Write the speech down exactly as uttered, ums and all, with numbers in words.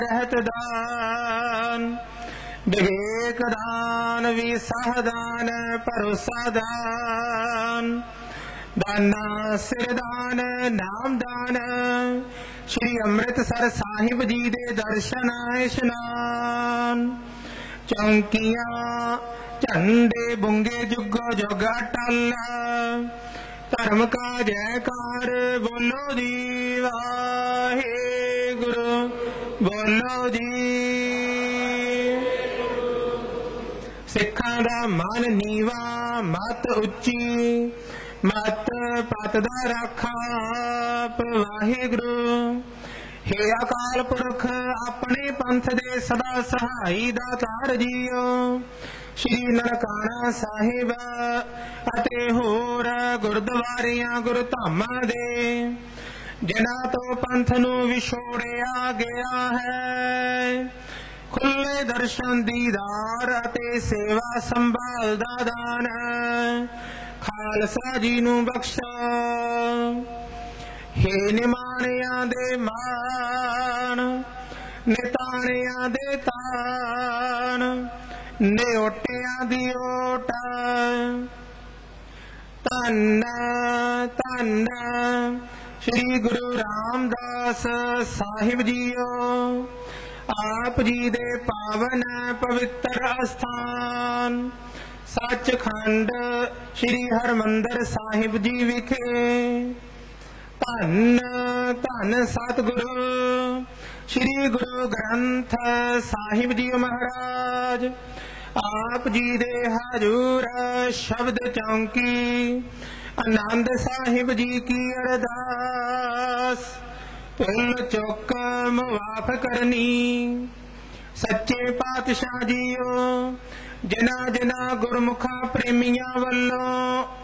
रहत दान, विवेक दान विसाह दान भरोसा दान, दाना सिर दान नाम दान, श्री अमृतसर साहिब जी दे दर्शन इशनान। चौंकियां झंडे बुंगे जुगो जुग अटल, धर्म का जयकार बोलो जी वाहेगुरु बोलो जी। सिखां दा मन नीवा मत उच्ची, मत पत दा राखा आप वाहेगुरु। हे अकाल पुरख अपने पंथ दे सदा सहाई दातार जीओ, श्री ननकाना साहिब ਅਤੇ ਹੋਰ ਗੁਰਦੁਆਰਿਆਂ ਗੁਰਧਾਮਾਂ ਦੇ, ਜਿਨ੍ਹਾਂ ਤੋਂ ਪੰਥ ਨੂੰ ਵਿਛੋੜਿਆ ਗਿਆ ਹੈ। ਖੁੱਲੇ ਦਰਸ਼ਨ ਦੀਦਾਰ ਅਤੇ ਸੇਵਾ ਸੰਭਾਲ ਦਾ ਦਾਨ ਖਾਲਸਾ ਜੀ ਨੂੰ ਬਖਸ਼ੋ। ਹੇ ਨਿਮਾਣਿਆਂ ਦੇ ਮਾਣ, ਨਿਤਾਣਿਆਂ ਦੇ ਤਾਣ, ਨਿਓਟਿਆਂ ਦੀ ਓਟ, ਧੰਨ ਧੰਨ श्री गुरु रामदास साहिब जीओ। आप जी दे पावन पवित्र अस्थान सचखंड श्री हरमंदर साहिब जी विखे धन धन सतगुरु श्री गुरु ग्रंथ साहिब जी महाराज। आप जी दे हजूर शब्द चौंकी आनंद साहिब जी की अरदास पुल चुक मुआफ करनी। सच्चे पातशाह जीओ जिन्हां जिन्हां गुरमुखा प्रेमियां वल्लों